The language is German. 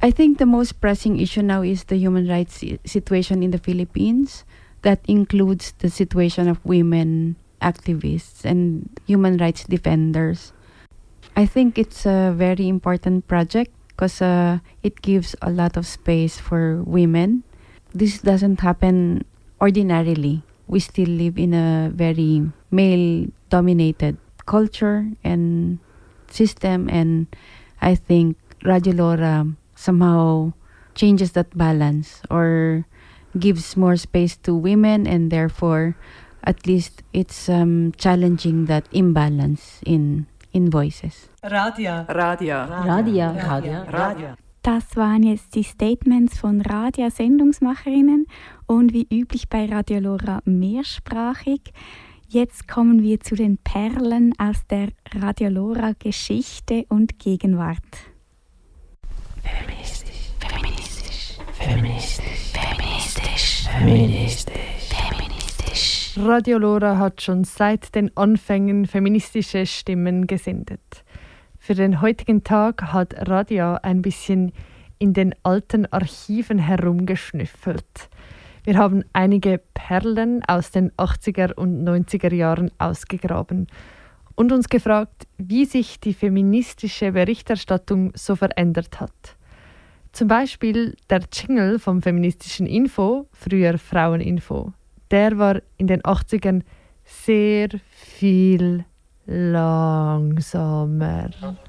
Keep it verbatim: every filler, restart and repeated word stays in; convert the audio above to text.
I think the most pressing issue now is the human rights situation in the Philippines. That includes the situation of women activists and human rights defenders. I think it's a very important project because uh, it gives a lot of space for women. This doesn't happen ordinarily. We still live in a very male-dominated culture and system, and I think Radio Laura somehow changes that balance or gives more space to women, and therefore at least it's um, challenging that imbalance in in voices. Radia. Radia. Radia. Radia. Radia. Das waren jetzt die Statements von Radia-Sendungsmacherinnen und wie üblich bei Radio Lora mehrsprachig. Jetzt kommen wir zu den Perlen aus der Radio Lora Geschichte und Gegenwart. Feministisch, feministisch, feministisch, feministisch, feministisch, feministisch. Radio Lora hat schon seit den Anfängen feministische Stimmen gesendet. Für den heutigen Tag hat Radia ein bisschen in den alten Archiven herumgeschnüffelt. Wir haben einige Perlen aus den achtziger und neunziger Jahren ausgegraben und uns gefragt, wie sich die feministische Berichterstattung so verändert hat. Zum Beispiel der Jingle vom feministischen Info, früher Fraueninfo, der war in den achtzigern sehr viel langsamer.